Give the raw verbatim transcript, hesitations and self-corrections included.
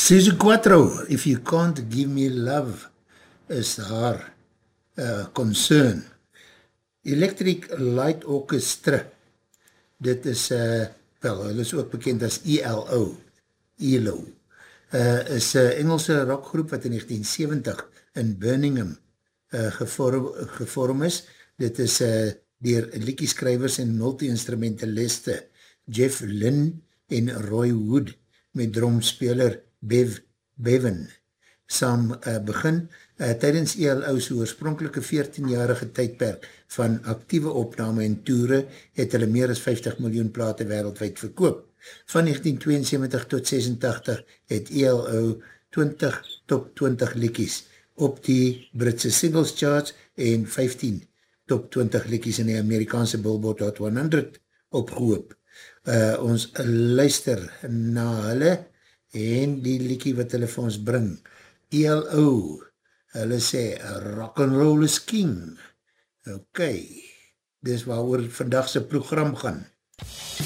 Suzy Quattro, If You Can't Give Me Love, is haar uh, concern. Electric Light Orchestra, dit is, uh, wel, hulle is ook bekend as E L O, E L O, uh, is een Engelse rockgroep wat in negentien seventig in Birmingham uh, gevorm, gevorm is. Dit is uh, dier liedjieskrywers en multi-instrumentaliste Jeff Lynne en Roy Wood met drumspeler Bev Bevan saam uh, begin. Uh, tydens E L O's oorspronkelike veertienjarige tydperk van actieve opname en toere het hulle meer as vyftig miljoen plate wereldwijd verkoop. Van negentien tweeënsewentig tot sesentachtig het E L O twintig top twintig liedjies op die Britse singles charts en vyftien top twintig liedjies in die Amerikaanse Billboard Hot honderd opgehoop. Uh, ons luister na hulle en die liedjie wat hulle vir ons bring. E L O, hulle sê, rock and roll is king. Ok, dis waar oor vandagse program gaan.